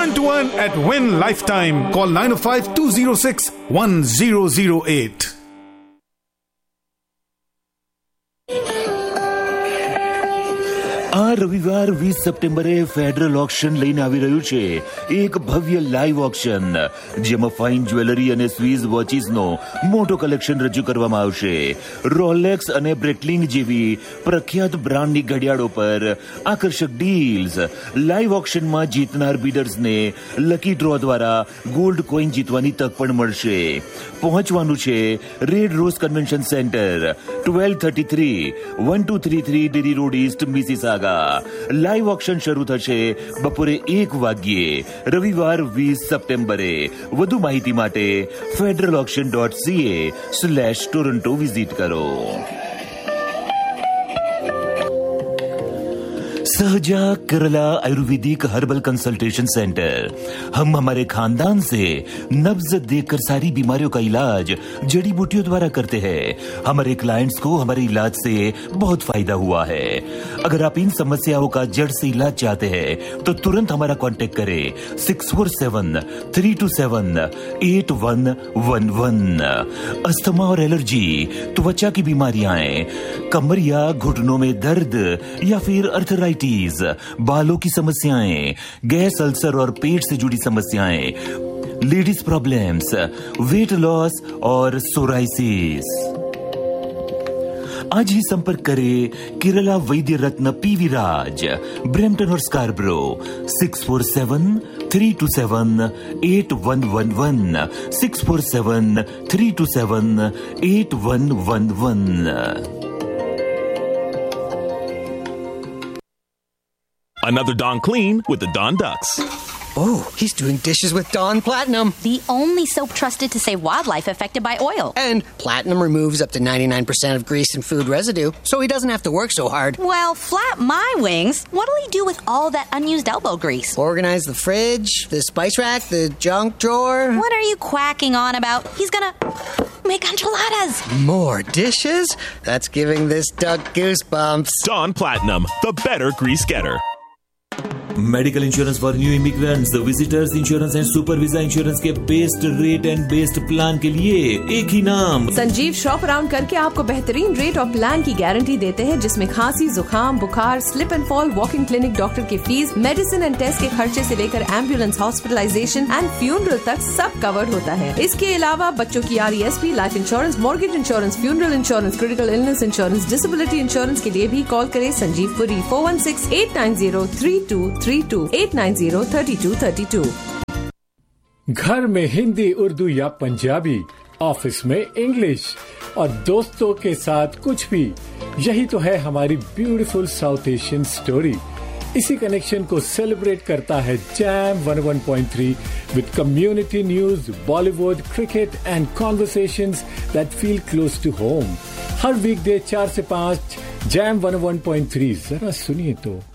1-to-1 at Win Lifetime. Call 905-206-1008. આ રવિવાર 20 સપ્ટેમ્બરે ફેડરલ ઓક્શન લઈને આવી રહ્યું છે એક ભવ્ય લાઈવ ઓક્શન જેમાં ફાઇન જ્વેલરી અને સ્વિસ વોચીસનો મોટો કલેક્શન રજૂ કરવામાં આવશે. રોલેક્સ અને બ્રેટલિંગ જેવી પ્રખ્યાત બ્રાન્ડની ઘડિયાળો પર આકર્ષક ડીલ્સ. લાઈવ ઓક્શનમાં જીતનાર બીડર્સને લકી ડ્રો દ્વારા ગોલ્ડ કોઈન જીતવાની તક પણ મળશે. પહોંચવાનું છે red rose convention centre, 1233 1233 dairy road East, મિસિસાગા. Live auction શરૂ થશે બપોરે 1 વાગ્યે રવિવાર 20 સપ્ટેમ્બરે. વધુ માહિતી માટે federalauction.ca/Toronto વિઝિટ કરો. सहजा Kerala Ayurvedic herbal consultation centre. हम हमारे खानदान से नब्ज देखकर सारी बीमारियों का इलाज जड़ी बूटियों द्वारा करते हैं. हमारे क्लाइंट्स को हमारे इलाज से बहुत फायदा हुआ है. अगर आप इन समस्याओं का जड़ से इलाज चाहते हैं तो तुरंत हमारा कांटेक्ट करें 6473278111. अस्थमा और एलर्जी, त्वचा की बीमारियां, कमर या घुटनों में दर्द या फिर अर्थराइटिस, बालों की समस्याएं, गैस, अल्सर और पेट से जुड़ी समस्याएं, लेडीज प्रॉब्लम्स, वेट लॉस और सोराइसिस. आज ही संपर्क करें केरला वैद्य रत्न पीवी राज, ब्रैम्पटन और Scarborough. 647-327-8111 647-327-8111. Another Dawn Clean with the Dawn Ducks. Oh, he's doing dishes with Dawn Platinum. The only soap trusted to save wildlife affected by oil. And Platinum removes up to 99% of grease and food residue, so he doesn't have to work so hard. Well, flap my wings. What'll he do with all that unused elbow grease? Organize the fridge, the spice rack, the junk drawer. What are you quacking on about? He's gonna make enchiladas. More dishes? That's giving this duck goosebumps. Dawn Platinum, the better grease getter. Medical insurance for new immigrants, visitors insurance and super visa insurance के best rate and best plan के लिए एक ही नाम. Sanjeev shop around करके आपको बेहतरीन rate और plan की गारंटी देते हैं, जिसमें खांसी, जुकाम, बुखार, slip and fall, walking clinic, doctor की फीस, मेडिसिन एंड टेस्ट के खर्चे से लेकर एम्बुलेंस, हॉस्पिटलाइजेशन एंड फ्यूनरल तक सब कवर्ड होता है. इसके अलावा बच्चों की RESP, life insurance, mortgage insurance, funeral insurance, critical illness insurance, disability insurance के लिए भी कॉल करें संजीव पुरी 416-890-3232 890-3232. घर में हिंदी, उर्दू या पंजाबी, ऑफिस में इंग्लिश और दोस्तों के साथ कुछ भी, यही तो है हमारी ब्यूटीफुल साउथ एशियन स्टोरी. इसी कनेक्शन को सेलिब्रेट करता है jam 101.3 with community news, Bollywood, cricket and conversations that feel close to home. हर वीकडे 4 से 5 जैम 101.3 जरा सुनिए तो.